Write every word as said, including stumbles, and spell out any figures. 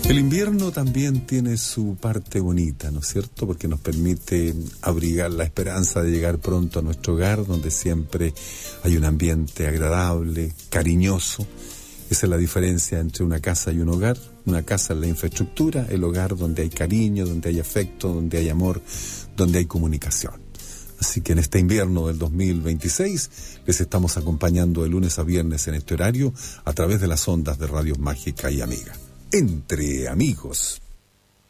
El invierno también tiene su parte bonita, ¿no es cierto? Porque nos permite abrigar la esperanza de llegar pronto a nuestro hogar, donde siempre hay un ambiente agradable, cariñoso. Esa es la diferencia entre una casa y un hogar. Una casa es la infraestructura, el hogar donde hay cariño, donde hay afecto, donde hay amor, donde hay comunicación. Así que en este invierno del dos mil veintiséis les estamos acompañando de lunes a viernes en este horario a través de las ondas de Radio Mágica y Amiga. Entre amigos.